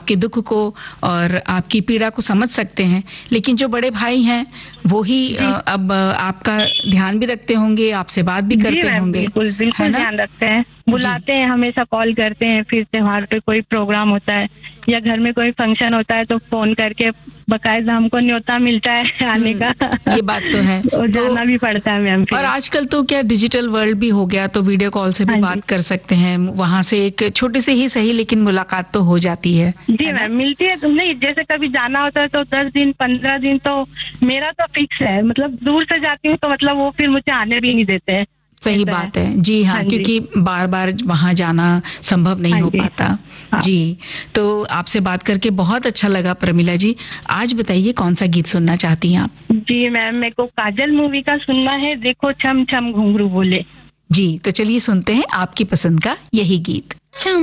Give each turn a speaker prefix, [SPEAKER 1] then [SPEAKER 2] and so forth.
[SPEAKER 1] आपके दुख को और आपकी पीड़ा को समझ सकते हैं, लेकिन जो बड़े भाई हैं वो ही अब आपका ध्यान भी रखते होंगे, आपसे बात भी करते होंगे।
[SPEAKER 2] बिल्कुल बिल्कुल ध्यान रखते हैं, बुलाते हैं, हमेशा कॉल करते हैं। फिर त्योहार पे कोई प्रोग्राम होता है या घर में कोई फंक्शन होता है तो फोन करके बकायदा हमको न्योता मिलता है आने का।
[SPEAKER 1] ये बात तो है,
[SPEAKER 2] और जाना भी पड़ता है मैम।
[SPEAKER 1] और आजकल तो क्या डिजिटल वर्ल्ड भी हो गया, तो वीडियो कॉल से भी बात कर सकते हैं, वहाँ से एक छोटे से ही सही लेकिन मुलाकात तो हो जाती है।
[SPEAKER 2] जी मैम, मिलती है। नहीं, जैसे कभी जाना होता है तो 10 दिन 15 दिन तो मेरा तो फिक्स है, मतलब दूर से जाती हूँ तो मतलब वो फिर मुझे आने भी नहीं देते हैं।
[SPEAKER 1] सही बात है जी। हाँ, क्योंकि बार बार वहाँ जाना संभव नहीं हो पाता। जी, तो आपसे बात करके बहुत अच्छा लगा प्रमिला जी। आज बताइए कौन सा गीत सुनना चाहती हैं आप?
[SPEAKER 2] जी मैम, मेरे को काजल मूवी का सुनना है, देखो छम छम घुंघरू बोले।
[SPEAKER 1] जी, तो चलिए सुनते हैं आपकी पसंद का यही गीत।